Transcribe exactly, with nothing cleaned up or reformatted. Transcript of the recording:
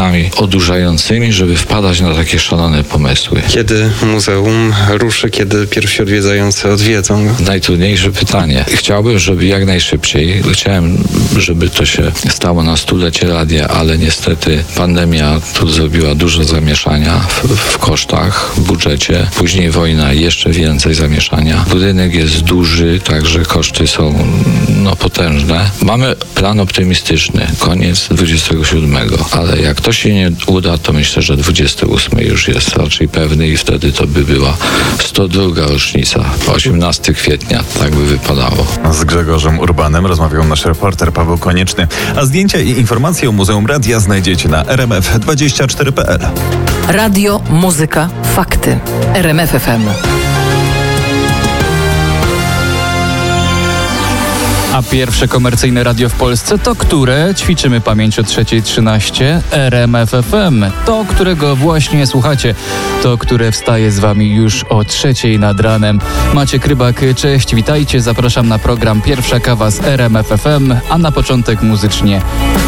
środkami odurzającymi, żeby wpadać na takie szalone pomysły. Kiedy muzeum ruszy, kiedy pierwsi odwiedzający odwiedzą go? Najtrudniejsze pytanie. Chciałbym, żeby jak najszybciej. Chciałem, żeby to się stało na stulecie radia, ale niestety pandemia tu zrobiła dużo zamieszania w, w kosztach, w budżecie. Później wojna, jeszcze więcej zamieszania. Budynek jest duży, także koszty są no, potężne. Mamy plan optymistyczny, koniec dwudziestego siódmego, ale jak to się nie uda, to myślę, że dwudziesty ósmy już jest raczej pewny i wtedy to by była sto druga rocznica, osiemnastego kwietnia, tak by wypadało. Z Grzegorzem Urbanem rozmawiał nasz reporter Paweł Konieczny, a zdjęcia i informacje o Muzeum Radia znajdziecie na r m f dwadzieścia cztery kropka p l. Radio, muzyka, fakty. R M F F M. A pierwsze komercyjne radio w Polsce to które? Ćwiczymy pamięć o trzeciej trzynaście. R M F F M. To, którego właśnie słuchacie. To, które wstaje z wami już o trzeciej nad ranem. Maciek Rybak, cześć, witajcie. Zapraszam na program Pierwsza kawa z R M F F M, a na początek muzycznie